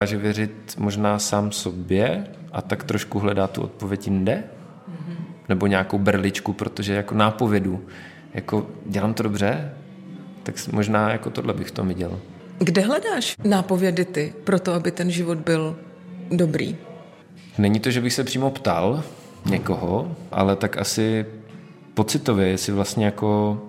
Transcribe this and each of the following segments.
Že věřit možná sám sobě a tak trošku hledá tu odpověď jinde, nebo nějakou berličku, protože jako nápovědu, jako dělám to dobře, tak možná jako tohle bych v tom viděl. Kde hledáš nápovědy ty pro to, aby ten život byl dobrý? Není to, že bych se přímo ptal někoho, ale tak asi pocitově, jestli vlastně jako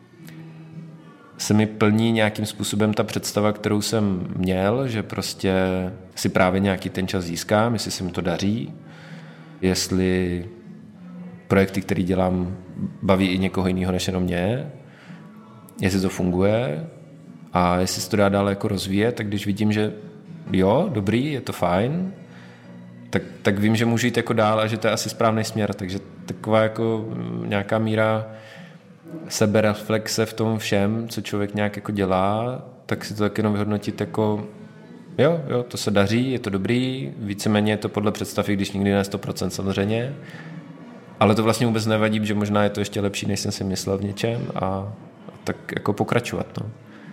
se mi plní nějakým způsobem ta představa, kterou jsem měl, že prostě si právě nějaký ten čas získám, jestli se mi to daří, jestli projekty, které dělám, baví i někoho jiného než jenom mě, jestli to funguje a jestli se to dá dále jako rozvíjet, tak když vidím, že jo, dobrý, je to fajn, tak vím, že můžu jít jako dál a že to je asi správný směr, takže taková jako nějaká míra sebereflexe v tom všem, co člověk nějak jako dělá, tak si to tak jenom vyhodnotit jako jo, to se daří, je to dobrý, víceméně je to podle představ, i když nikdy ne 100% samozřejmě, ale to vlastně vůbec nevadí, že možná je to ještě lepší, než jsem si myslel v něčem a tak jako pokračovat. No.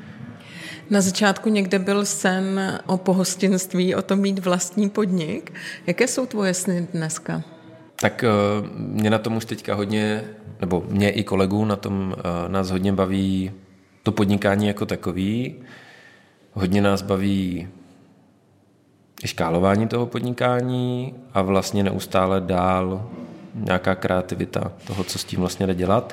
Na začátku někde byl sen o pohostinství, o tom mít vlastní podnik. Jaké jsou tvoje sny dneska? Tak mě na tom už teďka hodně, nebo mě i kolegů na tom nás hodně baví to podnikání jako takový. Hodně nás baví škálování toho podnikání a vlastně neustále dál nějaká kreativita toho, co s tím vlastně jde dělat.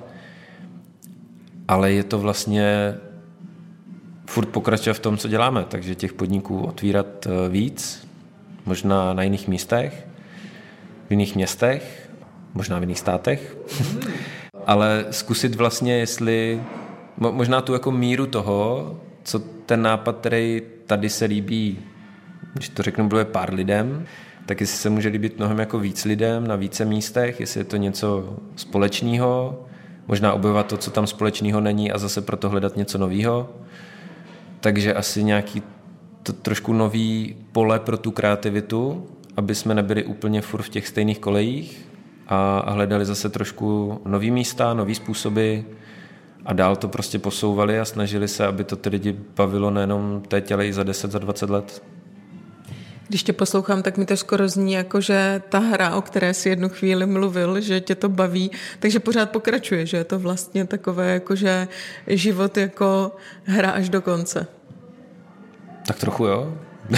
Ale je to vlastně furt pokračovat v tom, co děláme, takže těch podniků otvírat víc, možná na jiných místech, v jiných městech, možná v jiných státech, ale zkusit vlastně, jestli možná tu jako míru toho, co ten nápad, který tady se líbí, když to řeknu, bude pár lidem, tak jestli se může líbit mnohem jako víc lidem na více místech, jestli je to něco společného, možná objevovat to, co tam společného není a zase proto hledat něco nového. Takže asi nějaký to trošku nový pole pro tu kreativitu, aby jsme nebyli úplně furt v těch stejných kolejích a hledali zase trošku nový místa, nový způsoby a dál to prostě posouvali a snažili se, aby to ty lidi bavilo nejenom teď, ale i za 10, za 20 let. Když tě poslouchám, tak mi to skoro zní jako, že ta hra, o které si jednu chvíli mluvil, že tě to baví, takže pořád pokračuje, že je to vlastně takové, jako že život jako hra až do konce. Tak trochu jo.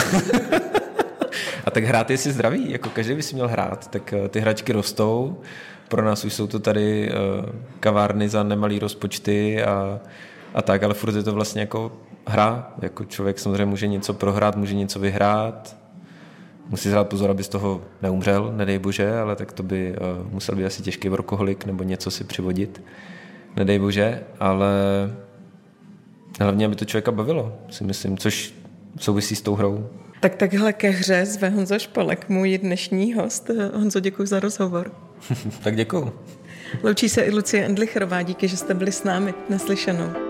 A tak hrát je si zdraví, jako každý by si měl hrát, tak ty hračky rostou, pro nás už jsou to tady kavárny za nemalý rozpočty a tak, ale furt je to vlastně jako hra, jako člověk samozřejmě může něco prohrát, může něco vyhrát, musí dát pozor, aby z toho neumřel, nedej bože, ale tak to by musel být asi těžký workoholik nebo něco si přivodit, nedej bože, ale hlavně, aby to člověka bavilo, si myslím, což souvisí s tou hrou. Tak takhle ke hře zve Honza Špalek, můj dnešní host. Honzo, děkuji za rozhovor. Tak děkuju. Loučí se i Lucie Endlicherová, díky, že jste byli s námi. Naslyšenou.